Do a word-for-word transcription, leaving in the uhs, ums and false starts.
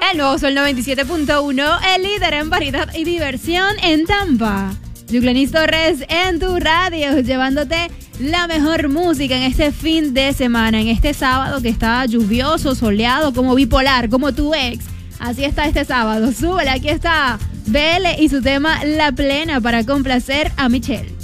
El nuevo Sol noventa y siete punto uno, el líder en variedad y diversión en Tampa. Yuclanis Torres en tu radio, llevándote la mejor música en este fin de semana, en este sábado que está lluvioso, soleado, como bipolar, como tu ex. Así está este sábado. Súbele, aquí está B L y su tema La Plena para complacer a Michelle.